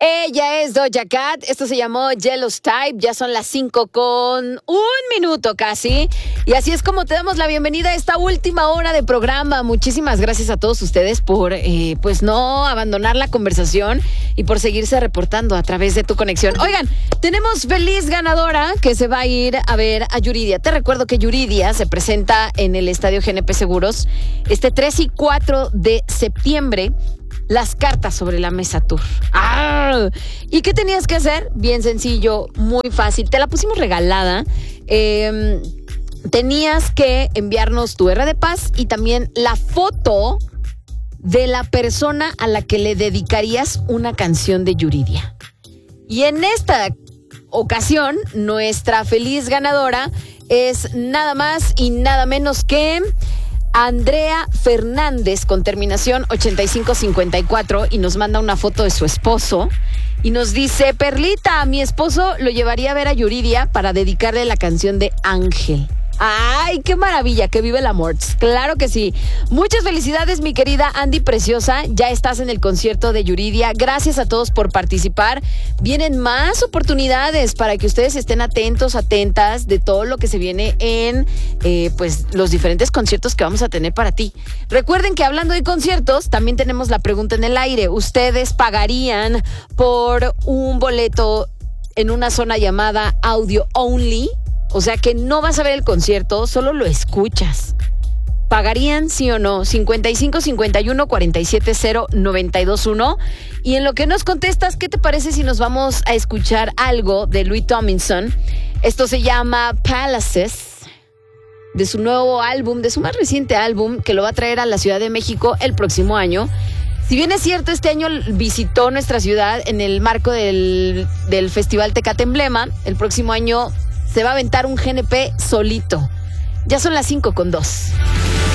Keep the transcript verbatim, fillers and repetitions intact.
Ella es Doja Cat, esto se llamó Jealous Type, ya son las cinco con un minuto casi. Y así es como te damos la bienvenida a esta última hora de programa. Muchísimas gracias a todos ustedes por eh, pues no abandonar la conversación y por seguirse reportando a través de tu conexión. Oigan, tenemos feliz ganadora que se va a ir a ver a Yuridia. Te recuerdo que Yuridia se presenta en el Estadio G N P Seguros este tres y cuatro de septiembre. Las cartas sobre la mesa tour. ¡Ah! ¿Y qué tenías que hacer? Bien sencillo, muy fácil. Te la pusimos regalada. Eh, tenías que enviarnos tu R de Paz y también la foto de la persona a la que le dedicarías una canción de Yuridia. Y en esta ocasión, nuestra feliz ganadora es nada más y nada menos que Andrea Fernández, con terminación ochenta y cinco cincuenta y cuatro, y nos manda una foto de su esposo y nos dice: Perlita, mi esposo lo llevaría a ver a Yuridia para dedicarle la canción de Ángel. ¡Ay, qué maravilla! ¡Que vive el amor! ¡Claro que sí! Muchas felicidades, mi querida Andy preciosa. Ya estás en el concierto de Yuridia. Gracias a todos por participar. Vienen más oportunidades para que ustedes estén atentos, atentas de todo lo que se viene en eh, pues los diferentes conciertos que vamos a tener para ti. Recuerden que hablando de conciertos, también tenemos la pregunta en el aire. ¿Ustedes pagarían por un boleto en una zona llamada Audio Only? O sea que no vas a ver el concierto, solo lo escuchas. ¿Pagarían sí o no? cincuenta y cinco cincuenta y uno cuarenta y siete cero noventa y dos uno. Y en lo que nos contestas, ¿qué te parece si nos vamos a escuchar algo de Louis Tomlinson? Esto se llama Palaces, de su nuevo álbum, de su más reciente álbum, que lo va a traer a la Ciudad de México el próximo año. Si bien es cierto, este año visitó nuestra ciudad en el marco del, del Festival Tecate Emblema, el próximo año se va a aventar un G N P solito. Ya son las cinco con dos.